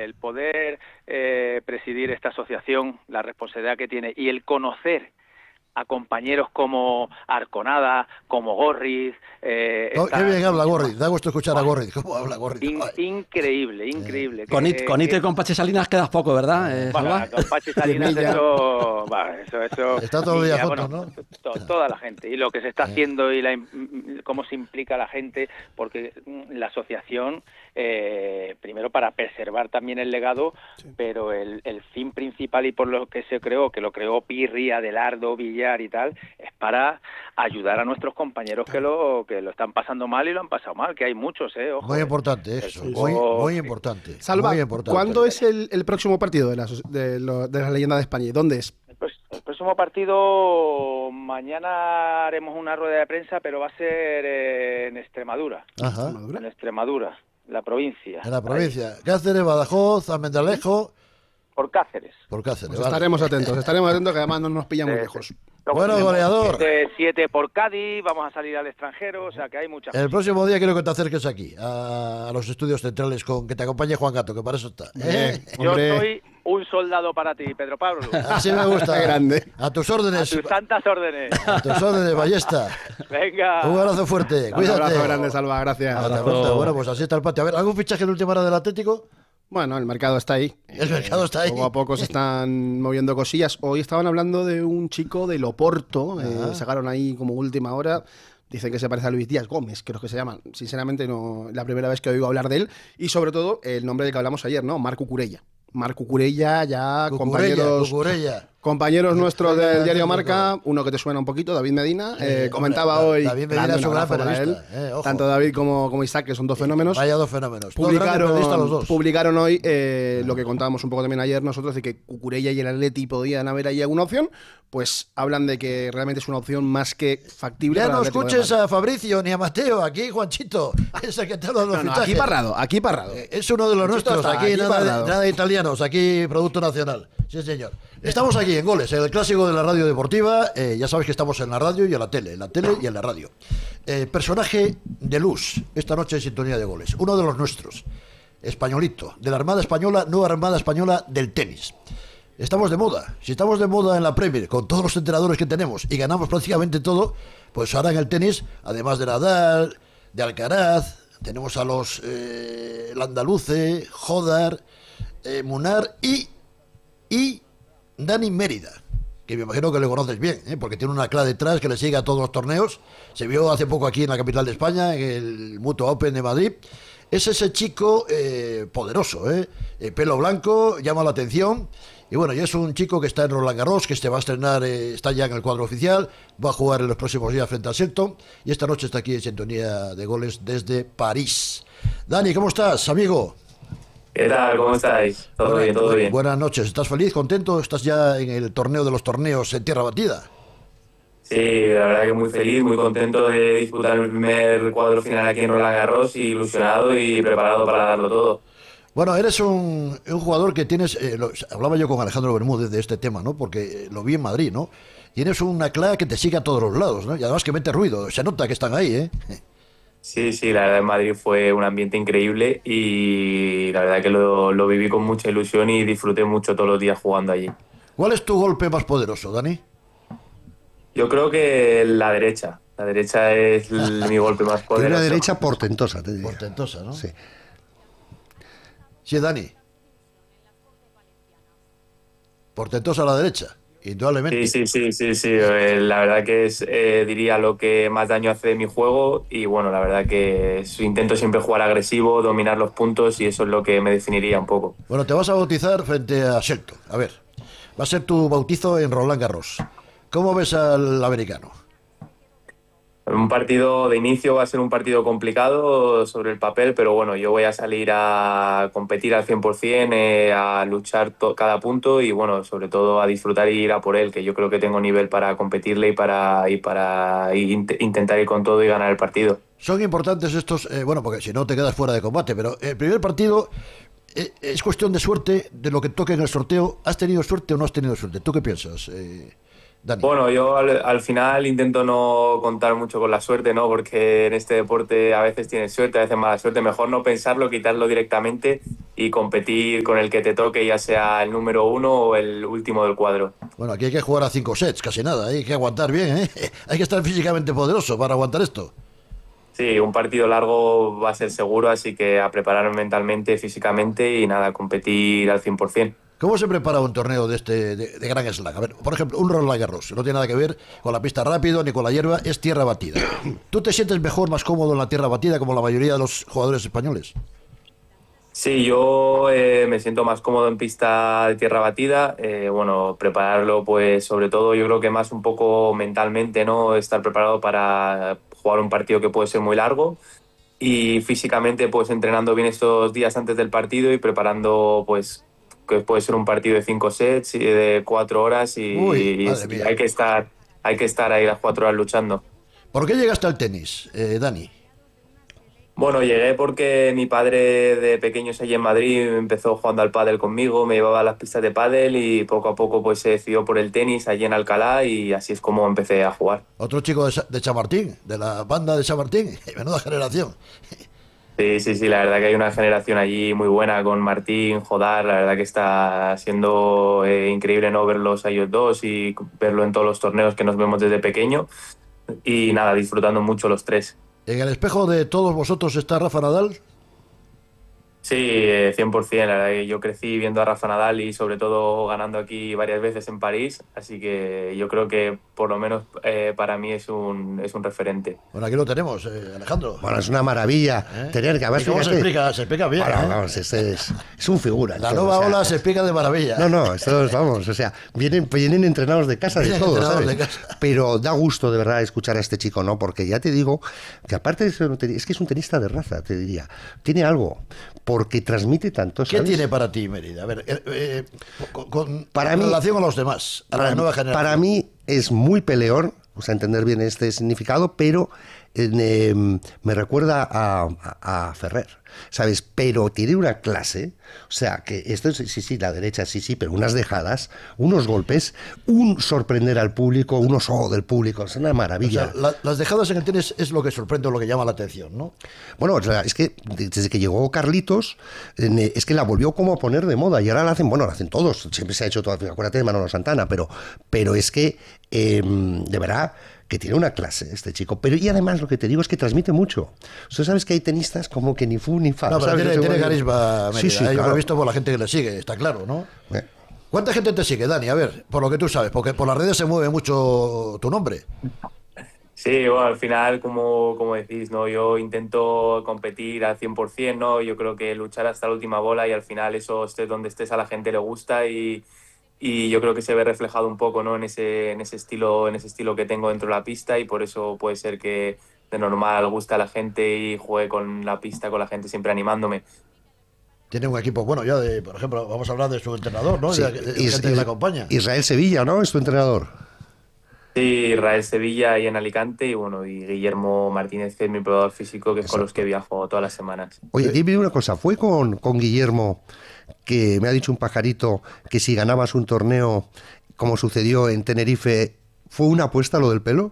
el poder presidir esta asociación, la responsabilidad que tiene y el conocer a compañeros como Arconada, como Gorriz. Qué bien habla Gorriz, da gusto escuchar a Gorriz. ¿Cómo habla Gorriz? Increíble, increíble. Con Ito y con Pachi Salinas quedas poco, ¿verdad, Salva? Con Pachi Salinas eso está todo el día juntos, ¿no? Toda la gente. Y lo que se está haciendo y cómo se implica la gente, porque la asociación, primero para preservar también el legado, pero el fin principal y por lo que se creó, que lo creó Pirri, Adelardo, Villar y tal, es para ayudar a nuestros compañeros que lo están pasando mal y lo han pasado mal, que hay muchos, ojo. Muy importante eso, muy importante. Salva, muy importante. ¿Cuándo es el próximo partido de la leyenda de España? ¿Y dónde es? El próximo partido, mañana haremos una rueda de prensa, pero va a ser en Extremadura. Ajá. En Extremadura, la provincia. En la provincia. Cáceres, Badajoz, Almendralejo. Por Cáceres. Por Cáceres, pues estaremos atentos, que además no nos pilla muy lejos. Bueno, goleador. 7 por Cádiz, vamos a salir al extranjero, o sea que hay muchas. El próximo día quiero que te acerques aquí, a los estudios centrales, con que te acompañe Juan Gato, que para eso está. Yo soy un soldado para ti, Pedro Pablo. Así me gusta. Grande. A tus órdenes. A tus santas órdenes. A tus órdenes, Ballesta. Venga. Un abrazo fuerte. Cuídate. Un abrazo grande, Salva, gracias. Bueno, pues así está el patio. A ver, ¿algún fichaje de última hora del Atlético? Bueno, el mercado está ahí. El mercado está ahí. Poco a poco se están moviendo cosillas. Hoy estaban hablando de un chico de Loporto. Sacaron ahí como última hora. Dicen que se parece a Luis Díaz Gómez, creo que se llama. Sinceramente, no, la primera vez que oigo hablar de él. Y sobre todo, el nombre del que hablamos ayer, ¿no? Marc Cucurella. Marc Cucurella, ya compañeros nuestros del diario Marca, uno que te suena un poquito, David Medina, comentaba hoy. David Medina es un gran periodista. Tanto David como Isaac, que son dos fenómenos. Vaya dos fenómenos. Publicaron hoy lo que contábamos un poco también ayer nosotros, de que Cucurella y el Atleti podían haber ahí alguna opción. Pues hablan de que realmente es una opción más que factible. Ya no escuches a Fabricio ni a Mateo, aquí Juanchito, es el que te habla de los fichajes. Aquí parrado. Es uno de los nuestros, aquí nada de italianos, aquí producto nacional. Sí, señor. Estamos aquí en Goles, en el clásico de la radio deportiva. Ya sabes que estamos en la radio y en la tele y en la radio. Personaje de luz, esta noche en sintonía de Goles. Uno de los nuestros, españolito, de la Armada Española, nueva Armada Española del tenis. Estamos de moda. Si estamos de moda en la Premier, con todos los entrenadores que tenemos y ganamos prácticamente todo, pues ahora en el tenis, además de Nadal, de Alcaraz, tenemos a los Landaluce, Jodar, Munar y Dani Mérida, que me imagino que le conoces bien, porque tiene una clave detrás que le sigue a todos los torneos. Se vio hace poco aquí en la capital de España, en el Mutua Open de Madrid. Es ese chico poderoso, pelo blanco, llama la atención. Y bueno, ya es un chico que está en Roland Garros, que se va a estrenar, está ya en el cuadro oficial, va a jugar en los próximos días frente a Shelton, y esta noche está aquí en sintonía de Goles desde París. Dani, ¿cómo estás, amigo? ¿Qué tal? ¿Cómo estáis? ¿Todo bien? ¿Todo bien? Buenas noches. ¿Estás feliz, contento? ¿Estás ya en el torneo de los torneos en tierra batida? Sí, la verdad que muy feliz, muy contento de disputar el primer cuadro final aquí en Roland Garros, y ilusionado y preparado para darlo todo. Bueno, eres un jugador que tienes, hablaba yo con Alejandro Bermúdez de este tema, ¿no? Porque lo vi en Madrid, ¿no? Tienes una clave que te sigue a todos los lados, ¿no? Y además que mete ruido, se nota que están ahí, ¿eh? Sí, la verdad en Madrid fue un ambiente increíble y la verdad que lo viví con mucha ilusión y disfruté mucho todos los días jugando allí. ¿Cuál es tu golpe más poderoso, Dani? Yo creo que la derecha. La derecha es mi golpe más poderoso. Una derecha portentosa, te diría. Portentosa, ¿no? Sí. Sí, Dani. Portentosa a la derecha, indudablemente. Sí. La verdad que es, diría, lo que más daño hace de mi juego. Y bueno, la verdad que intento siempre jugar agresivo, dominar los puntos, y eso es lo que me definiría un poco. Bueno, te vas a bautizar frente a Shelton. A ver, va a ser tu bautizo en Roland Garros. ¿Cómo ves al americano? Un partido de inicio va a ser un partido complicado sobre el papel, pero bueno, yo voy a salir a competir al 100%, a luchar cada punto y bueno, sobre todo a disfrutar y ir a por él, que yo creo que tengo nivel para competirle y para intentar ir con todo y ganar el partido. Son importantes estos, bueno, porque si no te quedas fuera de combate, pero el primer partido es cuestión de suerte, de lo que toque en el sorteo. ¿Has tenido suerte o no has tenido suerte? ¿Tú qué piensas, Dani. Bueno, yo al final intento no contar mucho con la suerte, ¿no? Porque en este deporte a veces tienes suerte, a veces mala suerte. Mejor no pensarlo, quitarlo directamente y competir con el que te toque, ya sea el número 1 o el último del cuadro. Bueno, aquí hay que jugar a 5 sets, casi nada. Hay que aguantar bien, ¿eh? Hay que estar físicamente poderoso para aguantar esto. Sí, un partido largo va a ser seguro, así que a prepararme mentalmente, físicamente y nada, competir al 100%. ¿Cómo se prepara un torneo de Gran Slam? A ver, por ejemplo, un Roland Garros, no tiene nada que ver con la pista rápido ni con la hierba, es tierra batida. ¿Tú te sientes mejor, más cómodo en la tierra batida como la mayoría de los jugadores españoles? Sí, yo me siento más cómodo en pista de tierra batida. Bueno, prepararlo, pues sobre todo yo creo que más un poco mentalmente, ¿no? Estar preparado para jugar un partido que puede ser muy largo y físicamente pues entrenando bien estos días antes del partido y preparando pues que puede ser un partido de 5 sets y de 4 horas Uy, madre mía. Hay que estar ahí las 4 horas luchando. ¿Por qué llegaste al tenis, Dani? Bueno, llegué porque mi padre de pequeños allí en Madrid empezó jugando al pádel conmigo, me llevaba a las pistas de pádel y poco a poco pues se decidió por el tenis allí en Alcalá y así es como empecé a jugar. Otro chico de Chamartín, de la banda de Chamartín, menuda generación. Sí, sí, sí, la verdad que hay una generación allí muy buena con Martín, Jodar, la verdad que está siendo increíble no verlos a ellos dos y verlo en todos los torneos que nos vemos desde pequeño y nada, disfrutando mucho los tres. ¿En el espejo de todos vosotros está Rafa Nadal? Sí, 100%, la verdad que yo crecí viendo a Rafa Nadal y sobre todo ganando aquí varias veces en París, así que yo creo que por lo menos para mí es un referente. Bueno, aquí lo tenemos, Alejandro. Bueno, es una maravilla tener que... ¿Y cómo se explica? Se explica bien. Bueno, vamos, es un figura. La nueva ola se explica de maravilla. No, estos, vamos, o sea, vienen entrenados de casa de todo, ¿sabes? De casa. Pero da gusto de verdad escuchar a este chico, ¿no? Porque ya te digo que aparte de eso, es que es un tenista de raza, te diría. Tiene algo, porque transmite tanto, ¿sabes? ¿Qué tiene para ti, Mérida? A ver, para mí, relación a los demás, a la nueva generación. Para mí es muy peleón, o sea, entender bien este significado, pero me recuerda a Ferrer, ¿sabes? Pero tiene una clase, o sea, que esto es, sí, la derecha, sí, pero unas dejadas, unos golpes, un sorprender al público, unos del público, es una maravilla. O sea, las dejadas en el tenis es lo que sorprende o lo que llama la atención, ¿no? Bueno, o sea, es que desde que llegó Carlitos, es que la volvió como a poner de moda y ahora la hacen todos, siempre se ha hecho todo, acuérdate de Manolo Santana, pero es que, de verdad, que tiene una clase este chico, pero y además lo que te digo es que transmite mucho. Tú sabes que hay tenistas como que ni fu ni fa. No, pero tiene carisma, Mérida, sí, claro. Yo lo he visto por la gente que le sigue, está claro, ¿no? ¿Cuánta gente te sigue, Dani? A ver, por lo que tú sabes, porque por las redes se mueve mucho tu nombre. Sí, bueno, al final, como decís, ¿no? Yo intento competir al 100%, ¿no? Yo creo que luchar hasta la última bola y al final eso, estés donde estés, a la gente le gusta y yo creo que se ve reflejado un poco, ¿no? en ese estilo que tengo dentro de la pista y por eso puede ser que de normal guste a la gente y juegue con la pista, con la gente siempre animándome. Tiene un equipo bueno ya por ejemplo, vamos a hablar de su entrenador, ¿no? Sí, de gente que le acompaña. Israel Sevilla, ¿no? Es tu entrenador. Sí, Israel Sevilla ahí en Alicante y bueno, y Guillermo Martínez, que es mi preparador físico, que es con los que viajo todas las semanas. Oye, dime una cosa, ¿fue con Guillermo que me ha dicho un pajarito que si ganabas un torneo, como sucedió en Tenerife, fue una apuesta lo del pelo?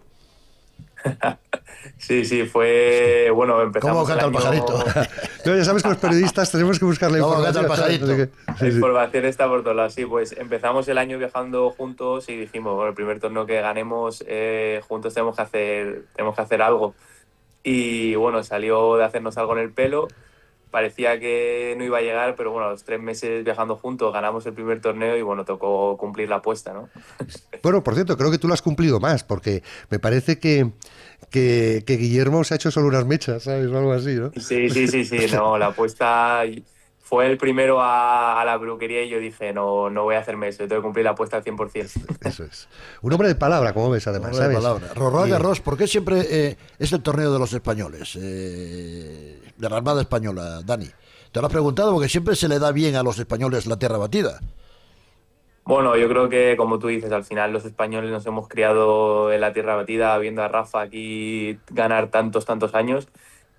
Sí, fue... Bueno, empezamos... ¿Cómo canta el pajarito? No, ya sabes que los periodistas tenemos que buscarle información. ¿Cómo canta el pajarito? La información está por todos lados. Sí, pues empezamos el año viajando juntos y dijimos, bueno, el primer torneo que ganemos juntos tenemos que hacer algo. Y bueno, salió de hacernos algo en el pelo. Parecía que no iba a llegar, pero bueno, a los 3 meses viajando juntos ganamos el primer torneo y bueno, tocó cumplir la apuesta, ¿no? Bueno, por cierto, creo que tú lo has cumplido más, porque me parece que Guillermo se ha hecho solo unas mechas, ¿sabes? O algo así, ¿no? Sí, no, la apuesta... Fue el primero a la peluquería y yo dije, no voy a hacerme eso, tengo que cumplir la apuesta al 100%. Eso es. Un hombre de palabra, como ves, además, ¿sabes? De palabra. Roland Garros, ¿por qué siempre es el torneo de los españoles? De la Armada Española, Dani. Te lo has preguntado porque siempre se le da bien a los españoles la tierra batida. Bueno, yo creo que, como tú dices, al final los españoles nos hemos criado en la tierra batida, viendo a Rafa aquí ganar tantos años.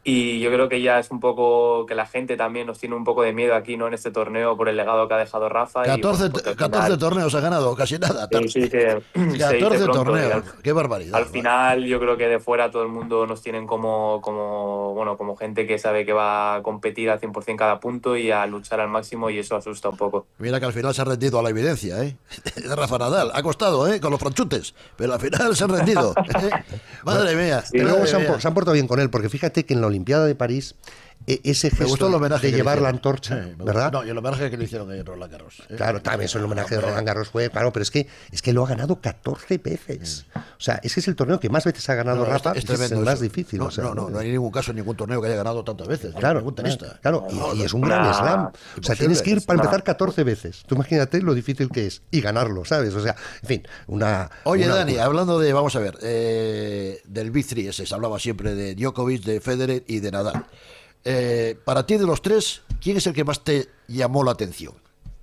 Y yo creo que ya es un poco que la gente también nos tiene un poco de miedo aquí, ¿no? En este torneo por el legado que ha dejado Rafa. 14, y, bueno, 14 torneos ha ganado, casi nada. Sí, 14 torneos, qué barbaridad. Al final yo creo que de fuera todo el mundo nos tienen como gente que sabe que va a competir al 100% cada punto y a luchar al máximo, y eso asusta un poco. Mira que al final se ha rendido a la evidencia, ¿eh? De Rafa Nadal. Ha costado, ¿eh? Con los franchutes, pero al final se han rendido. Madre mía. Y luego se han portado bien con él, porque fíjate que en la Olimpiada de París, ese gesto de llevar la antorcha, ¿verdad? No, y el homenaje que le hicieron a Roland Garros. Claro, también es el homenaje de Roland Garros fue, claro, pero es que lo ha ganado 14 veces. O sea, es que es el torneo que más veces ha ganado Rafa, es el más difícil. No, no hay ningún caso, ningún torneo que haya ganado tantas veces. Claro, ningún tenista. Claro, y es un gran slam. O sea, tienes que ir para empezar 14 veces. Tú imagínate lo difícil que es y ganarlo, ¿sabes? O sea, en fin, Oye, Dani, hablando de, vamos a ver, del Big Three ese, se hablaba siempre de Djokovic, de Federer y de Nadal. Para ti, de los tres, ¿quién es el que más te llamó la atención?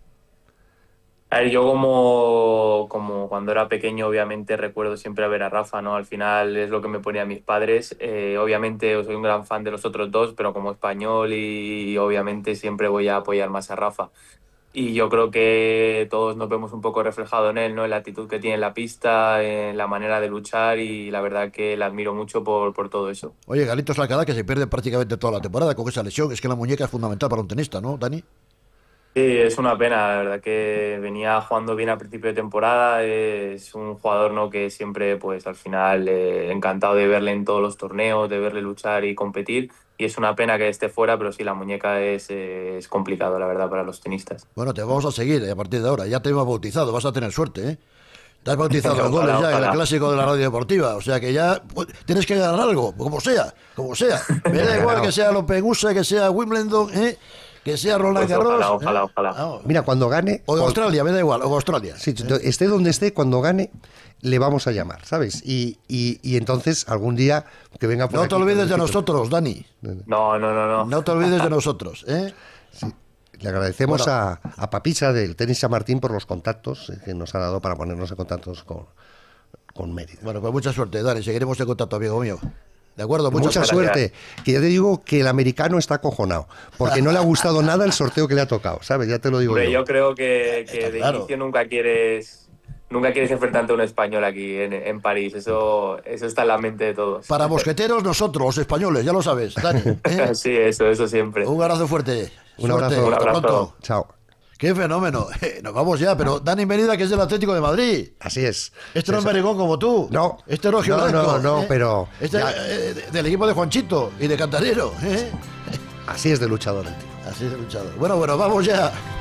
A ver, yo como cuando era pequeño, obviamente recuerdo siempre a ver a Rafa, ¿no? Al final es lo que me ponían mis padres. Obviamente soy un gran fan de los otros dos, pero como español y obviamente siempre voy a apoyar más a Rafa. Y yo creo que todos nos vemos un poco reflejado en él, ¿no? En la actitud que tiene en la pista, en la manera de luchar, y la verdad que la admiro mucho por todo eso. Oye, Carlitos Alcaraz, que se pierde prácticamente toda la temporada con esa lesión. Es que la muñeca es fundamental para un tenista, ¿no, Dani? Sí, es una pena, la verdad que venía jugando bien a principio de temporada, es un jugador, ¿no? Que siempre, pues al final, encantado de verle en todos los torneos, de verle luchar y competir, y es una pena que esté fuera, pero sí, la muñeca es complicado, la verdad, para los tenistas. Bueno, te vamos a seguir a partir de ahora, ya te hemos bautizado, vas a tener suerte, ¿eh? Te has bautizado los goles ya en el clásico de la radio deportiva, o sea que ya tienes que ganar algo, como sea. Me da igual que sea Open USA, que sea Wimbledon, que sea Roland Garros. Ojalá. Mira, cuando gane... O de Australia, me da igual, o Australia. Sí, esté donde esté, cuando gane, le vamos a llamar, ¿sabes? Y entonces, algún día que venga por No aquí, te olvides de nosotros, Dani. No. No te olvides de nosotros, ¿eh? Sí. Le agradecemos a Papisa del Tenis San Martín por los contactos que nos ha dado para ponernos en contactos con Mérida. Bueno, pues mucha suerte, Dani. Seguiremos en contacto, amigo mío. ¿De acuerdo? Mucha suerte. Que ya te digo que el americano está acojonado, porque no le ha gustado nada el sorteo que le ha tocado, ¿sabes? Ya te lo digo. Hombre, yo creo que de inicio nunca quieres enfrentarte a un español aquí en París. Eso está en la mente de todos. Para mosqueteros, nosotros, los españoles, ya lo sabes, Dani. Sí, eso siempre. Un abrazo fuerte. Un abrazo. Hasta pronto. Chao. Qué fenómeno. Nos vamos ya, pero Dani Mérida, que es del Atlético de Madrid. Así es. Este no es merengón como tú. No. Este es Rogio Blanco. No, pero... Este del equipo de Juanchito y de Cantarero. Así es de luchador el tío. Así es de luchador. Bueno, vamos ya.